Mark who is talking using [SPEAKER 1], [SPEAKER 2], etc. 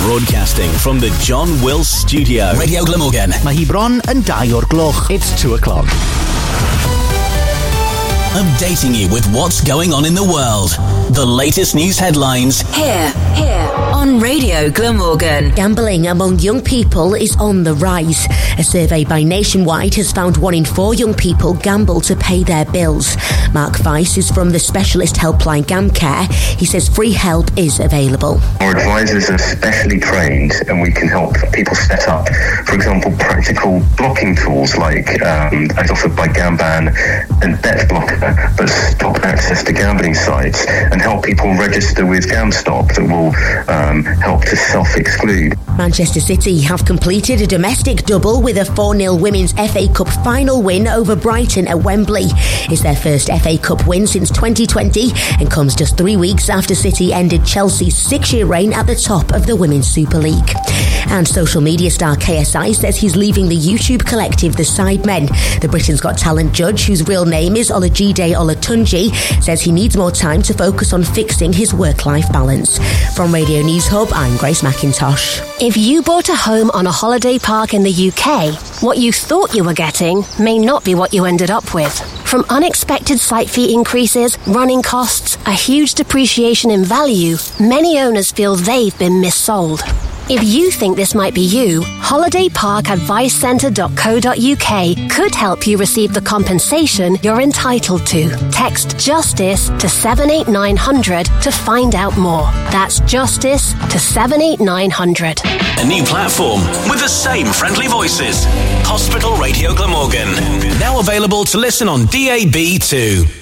[SPEAKER 1] Broadcasting from the John Wills Studio. Radio Glamorgan.
[SPEAKER 2] Mae hi bron yn 2 o'r gloch.
[SPEAKER 3] It's 2 o'clock.
[SPEAKER 1] Updating you with what's going on in the world. The latest news headlines.
[SPEAKER 4] Here on Radio Glamorgan.
[SPEAKER 5] Gambling among young people is on the rise. A survey by Nationwide has found 1 in 4 young people gamble to pay their bills. Mark Weiss is from the specialist helpline GamCare. He says free help is available.
[SPEAKER 6] Our advisors are specially trained and we can help people set up, for example, practical blocking tools like as offered by Gamban and BetBlocker, but stop access to gambling sites and help people register with GamStop that will help to self-exclude.
[SPEAKER 5] Manchester City have completed a domestic double with a 4-0 Women's FA Cup final win over Brighton at Wembley. It's their first FA Cup win since 2020 and comes just 3 weeks after City ended Chelsea's 6-year reign at the top of the Women's Super League. And social media star KSI says he's leaving the YouTube collective The Sidemen. The Britain's Got Talent judge, whose real name is Olajide Olatunji, says he needs more time to focus on fixing his work-life balance. From Radio News Hub, I'm Grace McIntosh.
[SPEAKER 7] If you bought a home on a holiday park in the UK, what you thought you were getting may not be what you ended up with. From unexpected site fee increases, running costs, a huge depreciation in value, many owners feel they've been missold. If you think this might be you, holidayparkadvicecentre.co.uk could help you receive the compensation you're entitled to. Text JUSTICE to 78900 to find out more. That's JUSTICE to 78900.
[SPEAKER 1] A new platform with the same friendly voices. Hospital Radio Glamorgan. Now available to listen on DAB too.